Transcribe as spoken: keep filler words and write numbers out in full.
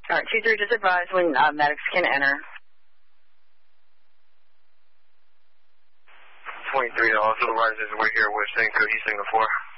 All right, two three, just advise when uh, medics can enter. twenty-three, all supervisors, we're here with Saint Cody Singapore.